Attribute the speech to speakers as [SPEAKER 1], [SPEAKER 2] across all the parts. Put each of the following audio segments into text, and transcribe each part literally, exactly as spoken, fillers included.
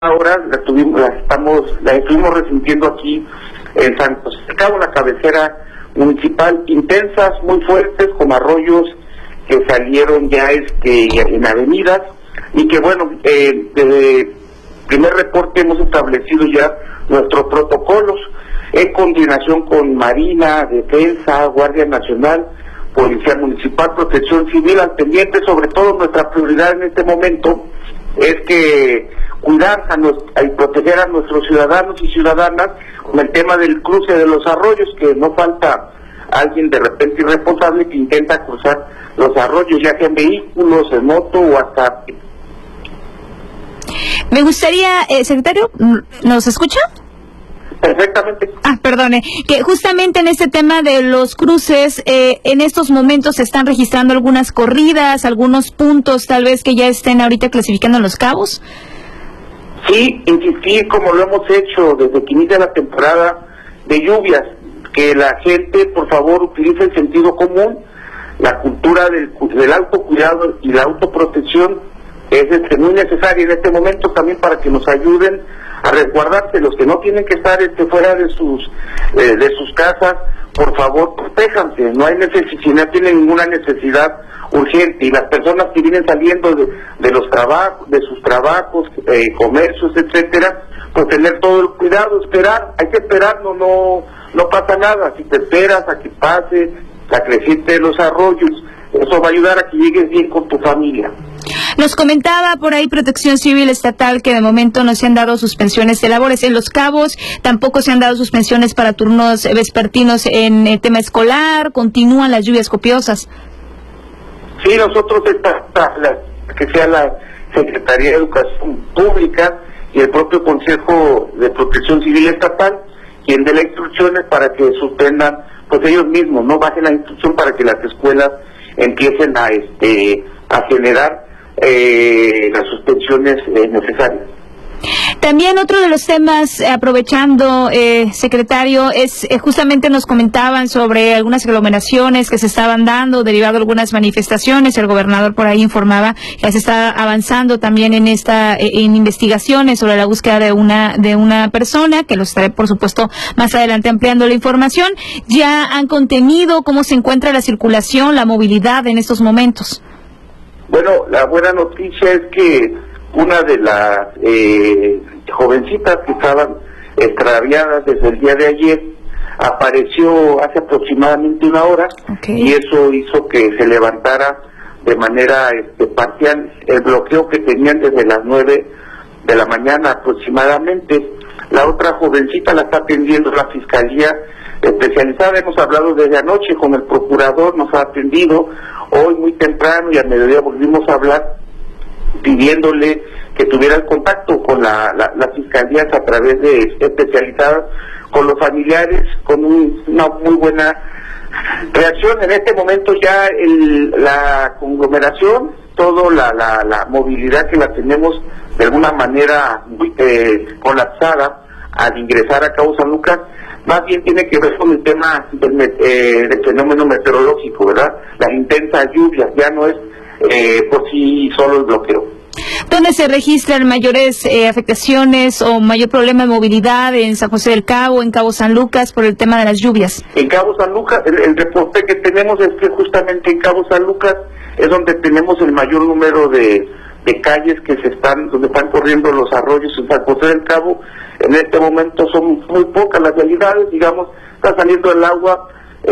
[SPEAKER 1] Ahora la tuvimos, la estamos, la estuvimos resintiendo aquí en San José del Cabo, la cabecera municipal, intensas, muy fuertes, como arroyos que salieron ya este en avenidas, y que bueno, eh, desde primer reporte hemos establecido ya nuestros protocolos en coordinación con Marina, Defensa, Guardia Nacional, Policía Municipal, Protección Civil, al pendiente. Sobre todo nuestra prioridad en este momento es que cuidar a nos, y proteger a nuestros ciudadanos y ciudadanas con el tema del cruce de los arroyos, que no falta alguien de repente irresponsable que intenta cruzar los arroyos, ya sea en vehículos, en moto o hasta...
[SPEAKER 2] Me gustaría, eh, secretario, ¿nos escucha?
[SPEAKER 1] Perfectamente.
[SPEAKER 2] Ah, perdone, que justamente en este tema de los cruces, eh, en estos momentos se están registrando algunas corridas, algunos puntos tal vez que ya estén ahorita clasificando los cabos.
[SPEAKER 1] Sí, insistir como lo hemos hecho desde que inicia la temporada de lluvias, que la gente por favor utilice el sentido común, la cultura del, del autocuidado y la autoprotección es este, muy necesaria en este momento también para que nos ayuden a resguardarse. Los que no tienen que estar este, fuera de sus eh, de sus casas, por favor protéjanse, no hay necesidad, si no tienen ninguna necesidad urgente, y las personas que vienen saliendo de, de los trabajos, de sus trabajos, eh, comercios, etcétera, pues tener todo el cuidado, esperar, hay que esperar, no no no pasa nada, si te esperas a que pase la creciente de los arroyos, eso va a ayudar a que llegues bien con tu familia.
[SPEAKER 2] Nos comentaba por ahí Protección Civil Estatal que de momento no se han dado suspensiones de labores en Los Cabos, tampoco se han dado suspensiones para turnos vespertinos en el tema escolar, continúan las lluvias copiosas.
[SPEAKER 1] Sí, nosotros, está, la, que sea la Secretaría de Educación Pública y el propio Consejo de Protección Civil Estatal, quien dé las instrucciones para que suspendan, pues ellos mismos, no bajen la instrucción para que las escuelas empiecen a este a generar eh, las suspensiones eh, necesarias.
[SPEAKER 2] También otro de los temas, aprovechando, eh, secretario, es eh, justamente nos comentaban sobre algunas aglomeraciones que se estaban dando, derivado de algunas manifestaciones. El gobernador por ahí informaba que se está avanzando también en esta eh, en investigaciones sobre la búsqueda de una de una persona, que lo estaré, por supuesto, más adelante ampliando la información. ¿Ya han contenido cómo se encuentra la circulación, la movilidad en estos momentos?
[SPEAKER 1] Bueno, la buena noticia es que una de las eh, jovencitas que estaban extraviadas desde el día de ayer apareció hace aproximadamente una hora, okay, y eso hizo que se levantara de manera este, parcial el bloqueo que tenían desde las nueve de la mañana aproximadamente. La otra jovencita la está atendiendo la Fiscalía Especializada. Hemos hablado desde anoche con el procurador, nos ha atendido hoy muy temprano y a mediodía volvimos a hablar pidiéndole que tuviera el contacto con la, la, las fiscalías a través de especializadas, con los familiares, con un, una muy buena reacción. En este momento ya el, la conglomeración, toda la, la, la movilidad que la tenemos de alguna manera muy eh, colapsada al ingresar a Cabo San Lucas, más bien tiene que ver con el tema del, eh, del fenómeno meteorológico, ¿verdad? Las intensas lluvias, ya no es Eh, por sí solo el bloqueo.
[SPEAKER 2] ¿Dónde se registran mayores eh, afectaciones o mayor problema de movilidad? ¿En San José del Cabo, en Cabo San Lucas, por el tema de las lluvias?
[SPEAKER 1] En Cabo San Lucas, el, el reporte que tenemos es que justamente en Cabo San Lucas es donde tenemos el mayor número de, de calles que se están, donde están corriendo los arroyos. En San José del Cabo en este momento son muy pocas las realidades, digamos, está saliendo el agua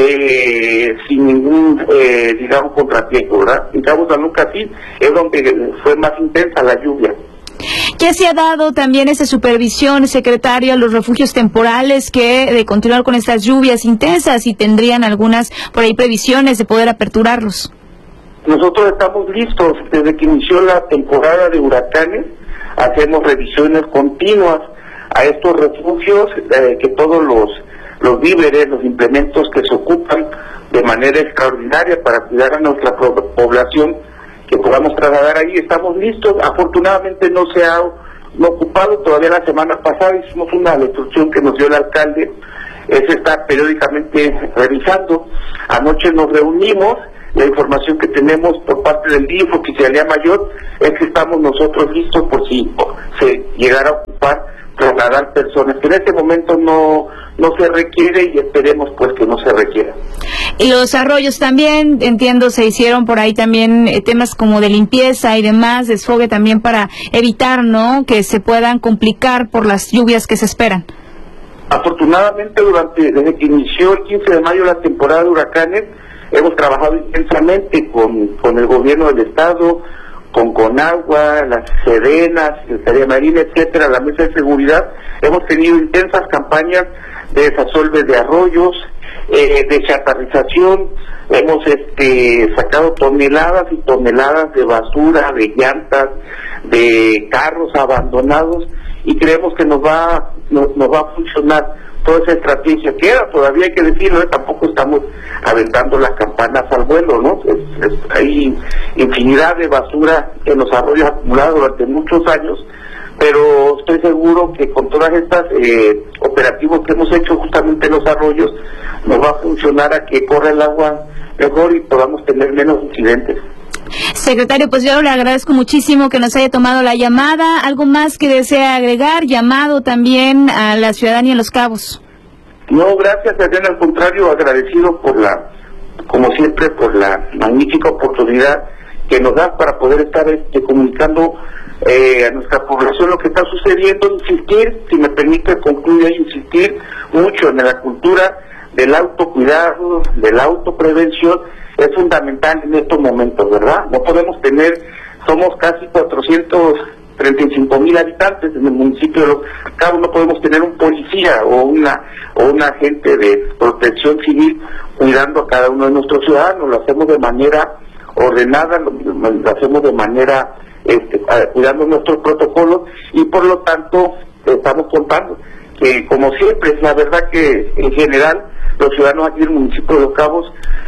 [SPEAKER 1] Eh, sin ningún, eh, digamos, contratiempo, ¿verdad? En Cabo San Lucas sí, es donde fue más intensa la lluvia.
[SPEAKER 2] ¿Qué se ha dado también esa supervisión, secretario, a los refugios temporales que de continuar con estas lluvias intensas y tendrían algunas por ahí previsiones de poder aperturarlos?
[SPEAKER 1] Nosotros estamos listos, desde que inició la temporada de huracanes, hacemos revisiones continuas a estos refugios, eh, que todos los los víveres, los implementos que se ocupan de manera extraordinaria para cuidar a nuestra población, que podamos trasladar ahí, estamos listos. Afortunadamente no se ha no ocupado, todavía la semana pasada hicimos una instrucción que nos dio el alcalde, es estar periódicamente revisando. Anoche nos reunimos, la información que tenemos por parte del D I F, Oficialía Mayor, es que estamos nosotros listos por si se llegar a ocupar, trasladar personas, que en este momento no no se requiere y esperemos pues que no se requiera.
[SPEAKER 2] Y los arroyos también, entiendo, se hicieron por ahí también eh, temas como de limpieza y demás, desfogue también para evitar, ¿no?, que se puedan complicar por las lluvias que se esperan.
[SPEAKER 1] Afortunadamente, durante desde que inició el quince de mayo la temporada de huracanes, hemos trabajado intensamente con, con el gobierno del estado, con Conagua, las Serenas, Secretaría Marina, etcétera, la Mesa de Seguridad. Hemos tenido intensas campañas de desasolve de arroyos, eh, de chatarrización. Hemos este sacado toneladas y toneladas de basura, de llantas, de carros abandonados, y creemos que nos va nos, nos va a funcionar toda esa estrategia. Queda, todavía hay que decirlo, ¿eh? Tampoco estamos aventando las campanas al vuelo, ¿no? Es, es, hay infinidad de basura en los arroyos acumulados durante muchos años, pero estoy seguro que con todas estas eh, operativos que hemos hecho justamente en los arroyos, nos va a funcionar a que corra el agua mejor y podamos tener menos incidentes.
[SPEAKER 2] Secretario, pues yo le agradezco muchísimo que nos haya tomado la llamada. ¿Algo más que desea agregar? Llamado también a la ciudadanía en Los Cabos.
[SPEAKER 1] No, gracias, Adriana, al contrario, agradecido por la, como siempre, por la magnífica oportunidad que nos da para poder estar este, comunicando eh, a nuestra población lo que está sucediendo. Insistir, si me permite concluir, insistir mucho en la cultura del autocuidado, de la autoprevención. Es fundamental en estos momentos, ¿verdad? No podemos tener, somos casi cuatrocientos treinta y cinco mil habitantes en el municipio de Los Cabos, no podemos tener un policía o una o un agente de protección civil cuidando a cada uno de nuestros ciudadanos. Lo hacemos de manera ordenada, lo, lo hacemos de manera este, cuidando nuestros protocolos, y por lo tanto estamos contando que, como siempre, es la verdad que en general los ciudadanos aquí del municipio de Los Cabos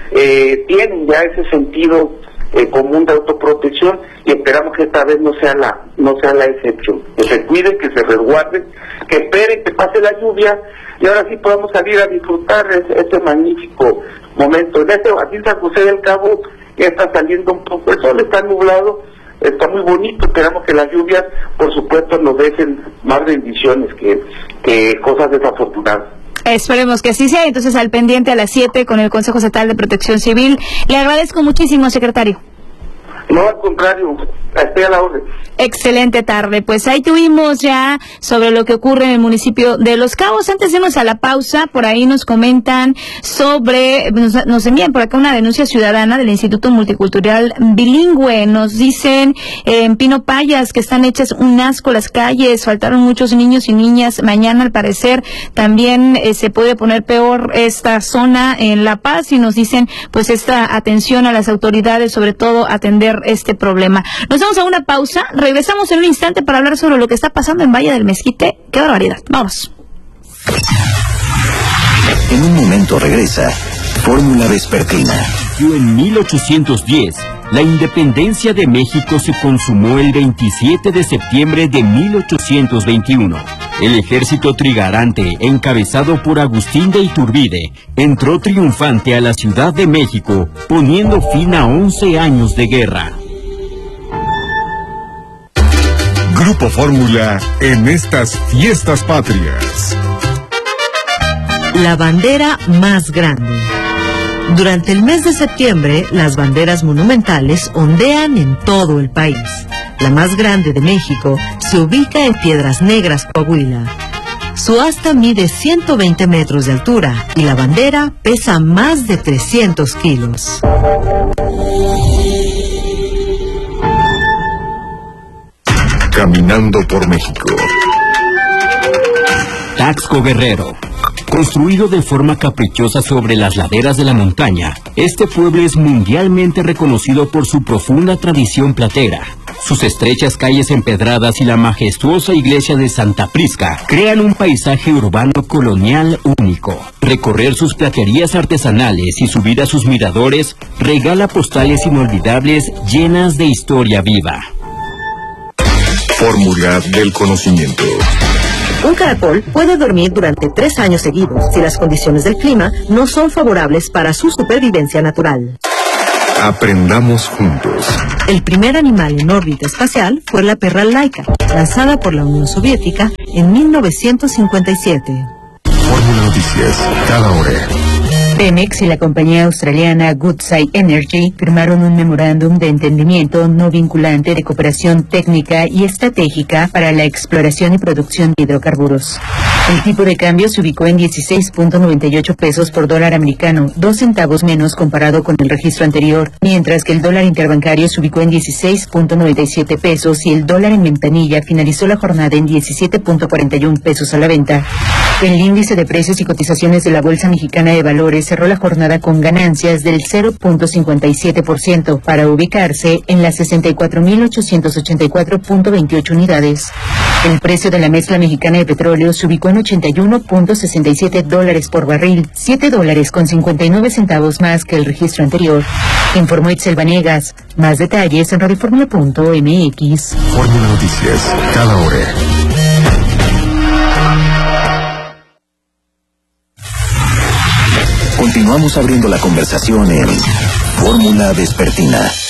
[SPEAKER 1] eh, tienen ya ese sentido eh, común de autoprotección, y esperamos que esta vez no sea la no sea la excepción. Que se cuiden, que se resguarden, que esperen que pase la lluvia y ahora sí podamos salir a disfrutar este, este magnífico momento. En este, aquí en San José del Cabo ya está saliendo un poco, el sol está nublado, está muy bonito. Esperamos que las lluvias, por supuesto, nos dejen más bendiciones que, que cosas desafortunadas.
[SPEAKER 2] Esperemos que así sea. Entonces, al pendiente a las siete con el Consejo Estatal de Protección Civil. Le agradezco muchísimo, secretario.
[SPEAKER 1] No, al contrario, estoy a la orden.
[SPEAKER 2] Excelente tarde. Pues ahí tuvimos ya sobre lo que ocurre en el municipio de Los Cabos. Antes de irnos a la pausa, por ahí nos comentan sobre, nos, nos envían por acá una denuncia ciudadana del Instituto Multicultural Bilingüe. Nos dicen eh, en Pino Payas que están hechas un asco las calles, faltaron muchos niños y niñas. Mañana, al parecer, también eh, se puede poner peor esta zona en La Paz, y nos dicen pues esta atención a las autoridades, sobre todo atender este problema. Nos vamos a una pausa, regresamos en un instante para hablar sobre lo que está pasando en Valle del Mezquite. ¡Qué barbaridad! Vamos.
[SPEAKER 3] En un momento regresa Fórmula Vespertina.
[SPEAKER 4] En mil ochocientos diez, la independencia de México se consumó el veintisiete de septiembre de mil ochocientos veintiuno. El ejército trigarante, encabezado por Agustín de Iturbide, entró triunfante a la Ciudad de México, poniendo fin a once años de guerra.
[SPEAKER 5] Grupo Fórmula en estas fiestas patrias.
[SPEAKER 6] La bandera más grande. Durante el mes de septiembre, las banderas monumentales ondean en todo el país. La más grande de México se ubica en Piedras Negras, Coahuila. Su asta mide ciento veinte metros de altura y la bandera pesa más de trescientos kilos.
[SPEAKER 5] Caminando por México.
[SPEAKER 4] Taxco Guerrero. Construido de forma caprichosa sobre las laderas de la montaña, este pueblo es mundialmente reconocido por su profunda tradición platera. Sus estrechas calles empedradas y la majestuosa iglesia de Santa Prisca crean un paisaje urbano colonial único. Recorrer sus platerías artesanales y subir a sus miradores regala postales inolvidables llenas de historia viva.
[SPEAKER 5] Fórmula del conocimiento.
[SPEAKER 6] Un caracol puede dormir durante tres años seguidos si las condiciones del clima no son favorables para su supervivencia natural.
[SPEAKER 5] Aprendamos juntos.
[SPEAKER 6] El primer animal en órbita espacial fue la perra Laika, lanzada por la Unión Soviética en mil novecientos cincuenta y siete.
[SPEAKER 5] Fórmula Noticias, cada hora.
[SPEAKER 7] Pemex y la compañía australiana Woodside Energy firmaron un memorándum de entendimiento no vinculante de cooperación técnica y estratégica para la exploración y producción de hidrocarburos. El tipo de cambio se ubicó en dieciséis punto noventa y ocho pesos por dólar americano, dos centavos menos comparado con el registro anterior, mientras que el dólar interbancario se ubicó en dieciséis punto noventa y siete pesos y el dólar en ventanilla finalizó la jornada en diecisiete punto cuarenta y uno pesos a la venta. El índice de precios y cotizaciones de la Bolsa Mexicana de Valores cerró la jornada con ganancias del cero punto cincuenta y siete por ciento para ubicarse en las sesenta y cuatro mil ochocientos ochenta y cuatro punto veintiocho unidades. El precio de la mezcla mexicana de petróleo se ubicó en ochenta y uno punto sesenta y siete dólares por barril, siete dólares con cincuenta y nueve centavos más que el registro anterior. Informó Itzel Vanegas. Más detalles en radioformula punto m x.
[SPEAKER 5] Fórmula Noticias, cada hora.
[SPEAKER 3] Continuamos abriendo la conversación en Fórmula Vespertina.